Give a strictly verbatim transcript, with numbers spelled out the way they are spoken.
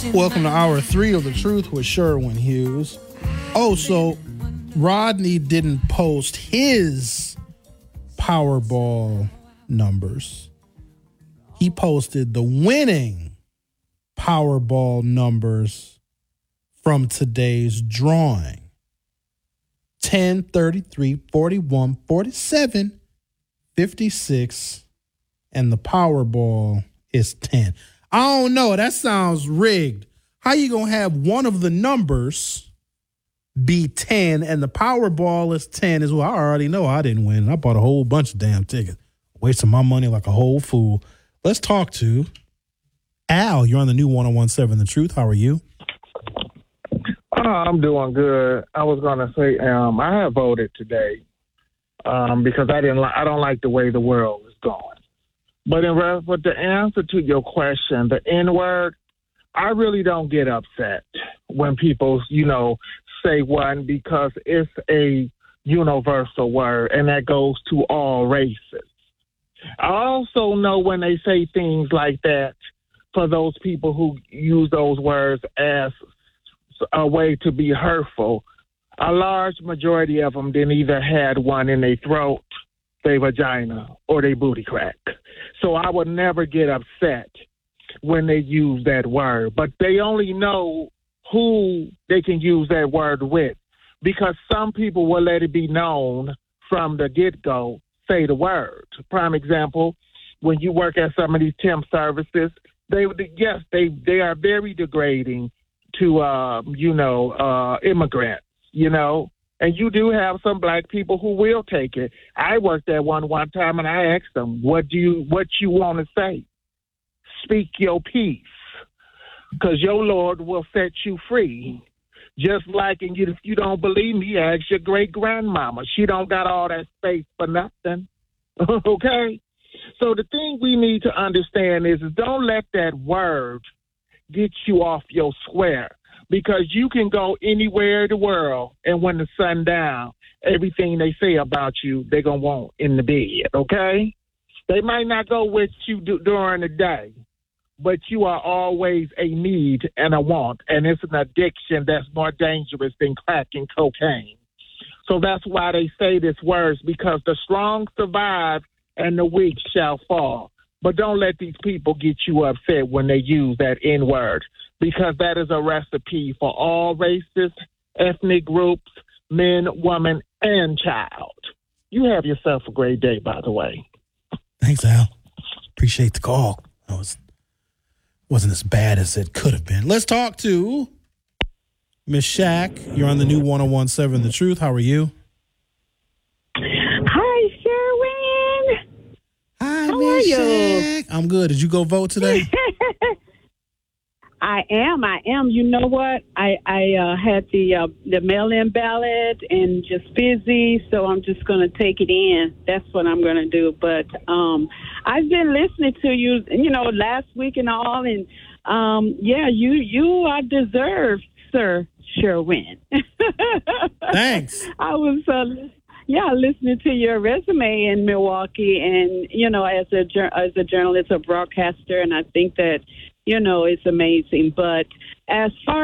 Welcome to hour three of The Truth with Sherwin Hughes. Oh, so Rodney didn't post his Powerball numbers. He posted the winning Powerball numbers from today's drawing. ten, thirty-three, forty-one, forty-seven, fifty-six, and the Powerball is ten. I don't know. That sounds rigged. How you going to have one of the numbers be ten and the Powerball is ten as well? I already know I didn't win. I bought a whole bunch of damn tickets. Wasting my money like a whole fool. Let's talk to Al. You're on the new one oh one seven The Truth. How are you? Oh, I'm doing good. I was going to say um, I have voted today um, because I didn't. Li- I don't like the way the world is going. But in re- but the answer to your question, the N word, I really don't get upset when people, you know, say one because it's a universal word and that goes to all races. I also know when they say things like that for those people who use those words as a way to be hurtful, a large majority of them didn't either had one in their throat, their vagina, or their booty crack. So I would never get upset when they use that word. But they only know who they can use that word with, because some people will let it be known from the get-go, say the word. Prime example, when you work at some of these temp services, they yes, they, they are very degrading to, uh, you know, uh, immigrants, you know. And you do have some black people who will take it. I worked at one one time, and I asked them, "What do you what you want to say? Speak your piece, because your Lord will set you free." Just like, and you, if you don't believe me, ask your great grandmama. She don't got all that space for nothing. Okay. So the thing we need to understand is, is don't let that word get you off your square. Because you can go anywhere in the world, and when the sun down, everything they say about you, they're going to want in the bed, okay? They might not go with you d- during the day, but you are always a need and a want, and it's an addiction that's more dangerous than crack and cocaine. So that's why they say this words, because the strong survive and the weak shall fall. But don't let these people get you upset when they use that N-word, because that is a recipe for all races, ethnic groups, men, woman, and child. You have yourself a great day, by the way. Thanks, Al. Appreciate the call. That was, wasn't as bad as it could have been. Let's talk to Miss Shaq. You're on the new one oh one seven The Truth. How are you? Hi, Sherwin. Hi, How Miss are you? Shaq. I'm good. Did you go vote today? I am. I am. You know what? I I uh, had the uh, the mail-in ballot and just busy, so I'm just going to take it in. That's what I'm going to do. But um, I've been listening to you, you know, last week and all, and um, yeah, you you are deserved, Sir Sherwin. Thanks. I was. Uh, Yeah, listening to your resume in Milwaukee, and you know, as a as a journalist, a broadcaster, and I think that, you know, it's amazing. But as far